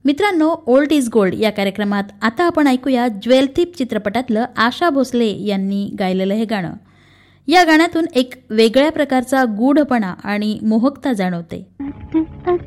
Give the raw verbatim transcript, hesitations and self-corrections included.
मित्रांनो, old is gold या कार्यक्रमात आता आपण ऐकूया ज्वेलथीप चित्रपटातलं आशा भोसले यांनी गायलेलं हे गाणं. या गाण्यातून एक वेगळ्या प्रकारचा गूढपणा आणि मोहकता जाणवते.